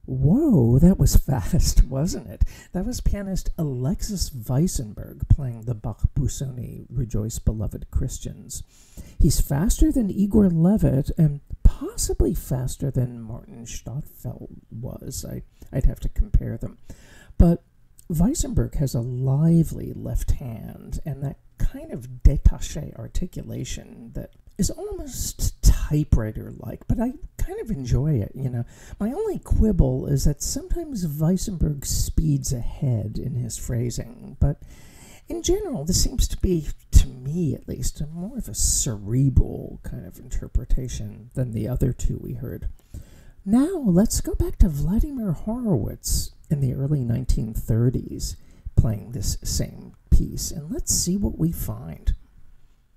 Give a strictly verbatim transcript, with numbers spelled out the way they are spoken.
Whoa, that was fast, wasn't it? That was pianist Alexis Weissenberg playing the Bach Busoni, Rejoice Beloved Christians. He's faster than Igor Levit and possibly faster than Martin Stadtfeld was. I, I'd have to compare them. But Weissenberg has a lively left hand and that kind of détaché articulation that is almost typewriter-like, but I kind of enjoy it, you know. My only quibble is that sometimes Weissenberg speeds ahead in his phrasing, but in general, this seems to be, to me at least, a more of a cerebral kind of interpretation than the other two we heard. Now, let's go back to Vladimir Horowitz in the early nineteen thirties, playing this same piece, and let's see what we find.